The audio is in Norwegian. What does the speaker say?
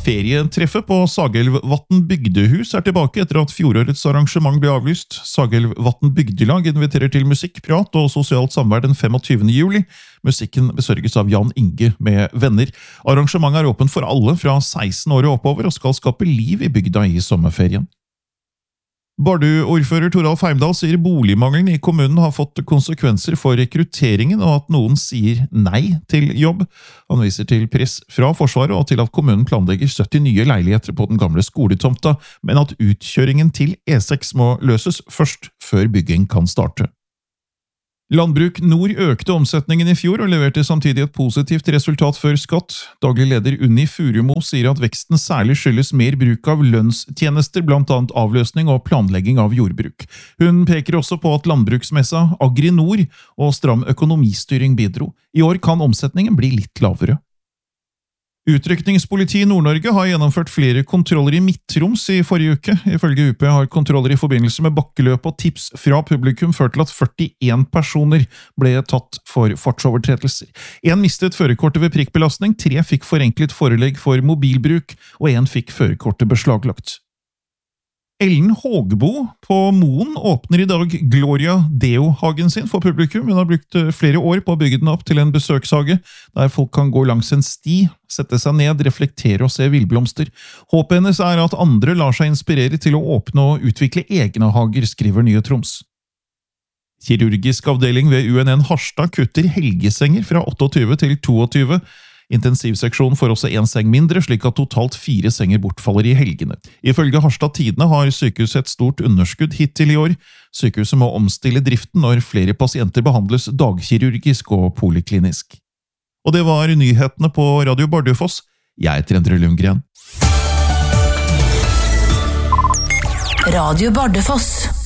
Ferietreffet på Sagelvatn bygdehus tilbake etter at fjorårets arrangement ble avlyst. Sagelvatn bygdelag inviterer til musikk, prat og sosialt samvær den 25. juli. Musikken besørges av Jan Inge med venner. Arrangementet åpent for alle fra 16 år og oppover og skal skape liv i bygda i sommerferien. Bardu-ordfører Toralf Heimdal sier boligmangelen i kommunen har fått konsekvenser for rekrutteringen og at noen sier nei til jobb. Han viser til press fra Forsvaret og til at kommunen planlegger 70 nye leiligheter på den gamle skoletomta, men at utkjøringen til E6 må løses først før bygging kan starte. Landbruk Nord økte omsetningen i fjor og leverte samtidig et positivt resultat før skatt. Daglig leder Unni Furumo sier at veksten særlig skyldes mer bruk av lønnstjenester, blant annet avløsning og planlegging av jordbruk. Hun peker også på at landbruksmessa Agri Nord og stram økonomistyring bidro. I år kan omsetningen bli litt lavere. Utrykningspoliti i Nord-Norge har gjennomført flere kontroller i Midt-Troms i forrige uke. Ifølge UP har kontroller i forbindelse med bakkeløp og tips fra publikum ført til at 41 personer ble tatt for fartsovertredelser. En mistet førerkortet ved prikkbelastning, 3 fikk forenklet forelegg for mobilbruk, og 1 fikk førerkortet beslaglagt. Ellen Hågbo på Moen åpner i dag Gloria Deo-hagen sin for publikum. Hun har brukt flere år på å bygge den opp til en besøkshage, der folk kan gå langs en sti, sette seg ned, reflektere og se villblomster. Håpet hennes at andre lar seg inspirere til å åpne og utvikle egne hager, skriver Nye Troms. Kirurgisk avdeling ved UNN Harstad kutter helgesenger fra 28 til 22. Intensivseksjonen får også 1 seng mindre, slik at totalt 4 senger bortfaller i helgene. Ifølge Harstad Tidende har sykehuset et stort underskudd hittil i år. Sykehuset må omstille driften når flere pasienter behandles dagkirurgisk og poliklinisk. Og det var nyhetene på Radio Bardufoss. Jeg heter Endre Lundgren. Radio Bardufoss.